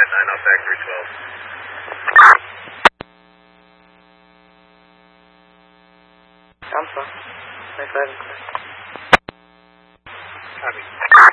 90 Factory 12. Alpha, 95 and clear. Copy.